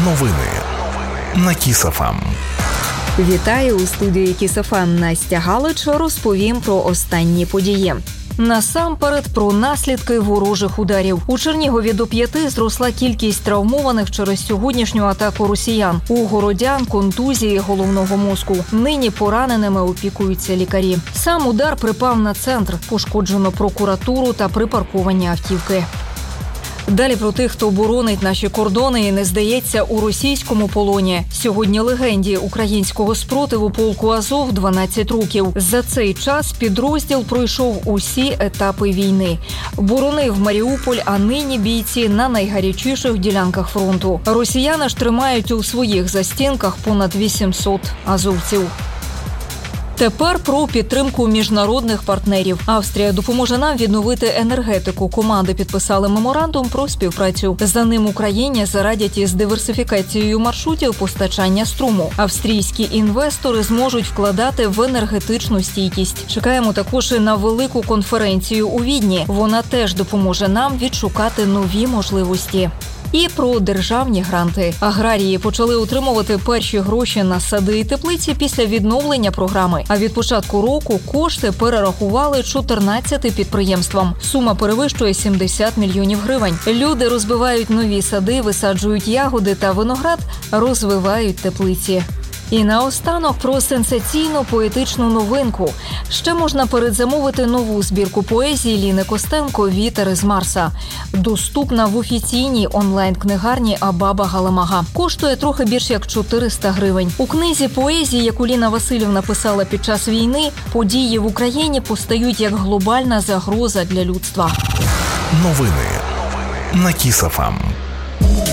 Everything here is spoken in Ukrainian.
Новини на Кіс ФМ. Вітаю, у студії Кіс ФМ Настя Галич. Розповім про останні події. Насамперед про наслідки ворожих ударів. У Чернігові до 5 зросла кількість травмованих через сьогоднішню атаку росіян. У городян контузії головного мозку. Нині пораненими опікуються лікарі. Сам удар припав на центр. Пошкоджено прокуратуру та припарковані автівки. Далі про тих, хто боронить наші кордони і не здається у російському полоні. Сьогодні легенді українського спротиву полку Азов 12 років. За цей час підрозділ пройшов усі етапи війни. Боронив Маріуполь, а нині бійці на найгарячіших ділянках фронту. Росіяни ж тримають у своїх застінках понад 800 азовців. Тепер про підтримку міжнародних партнерів. Австрія допоможе нам відновити енергетику. Команди підписали меморандум про співпрацю. За ним Україні зарадять із диверсифікацією маршрутів постачання струму. Австрійські інвестори зможуть вкладати в енергетичну стійкість. Чекаємо також і на велику конференцію у Відні. Вона теж допоможе нам відшукати нові можливості. І про державні гранти. Аграрії почали отримувати перші гроші на сади і теплиці після відновлення програми. А від початку року кошти перерахували 14 підприємствам. Сума перевищує 70 мільйонів гривень. Люди розбивають нові сади, висаджують ягоди та виноград, розвивають теплиці. І наостанок про сенсаційну поетичну новинку. Ще можна передзамовити нову збірку поезії Ліни Костенко «Вітер із Марса». Доступна в офіційній онлайн-книгарні Абаба Галамага. Коштує трохи більш як 400 гривень. У книзі поезії, яку Ліна Василівна писала під час війни, події в Україні постають як глобальна загроза для людства. Новини на Кіс ФМ.